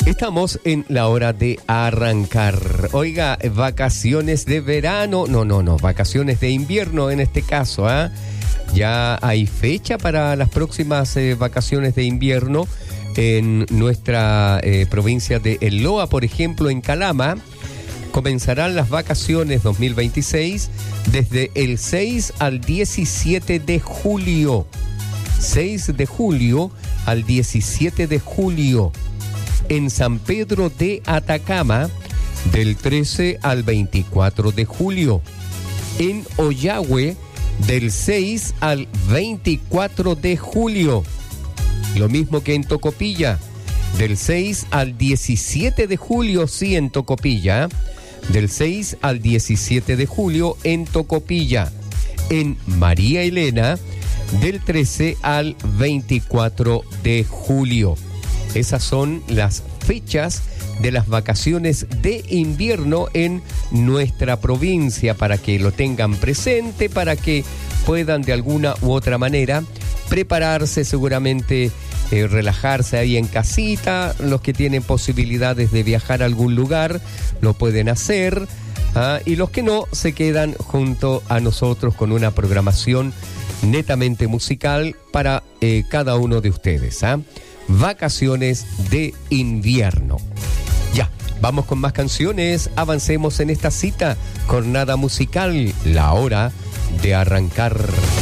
Estamos en la hora de arrancar. Oiga, vacaciones de verano. No, vacaciones de invierno en este caso, ¿ah? Ya hay fecha para las próximas vacaciones de invierno en nuestra provincia de El Loa, por ejemplo, en Calama. Comenzarán las vacaciones 2026 desde el 6 al 17 de julio. 6 de julio al 17 de julio. En San Pedro de Atacama, del 13 al 24 de julio. En Ollagüe, del 6 al 24 de julio. Lo mismo que en Tocopilla, del 6 al 17 de julio, sí, en Tocopilla. Del 6 al 17 de julio en Tocopilla. En María Elena, del 13 al 24 de julio. Esas son las fechas de las vacaciones de invierno en nuestra provincia, para que lo tengan presente, para que puedan de alguna u otra manera prepararse, seguramente relajarse ahí en casita. Los que tienen posibilidades de viajar a algún lugar lo pueden hacer, y los que no se quedan junto a nosotros con una programación netamente musical para cada uno de ustedes. Vacaciones de invierno. Ya, vamos con más canciones. Avancemos en esta cita. Jornada musical, la hora de arrancar.